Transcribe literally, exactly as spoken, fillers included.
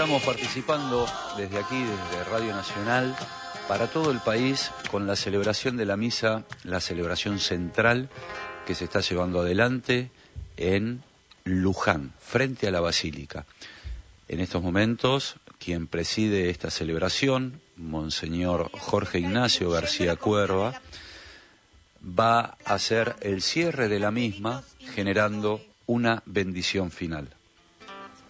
Estamos participando desde aquí, desde Radio Nacional, para todo el país, con la celebración de la misa, la celebración central que se está llevando adelante en Luján, frente a la Basílica. En estos momentos, quien preside esta celebración, Monseñor Jorge Ignacio García Cuerva, va a hacer el cierre de la misma, generando una bendición final.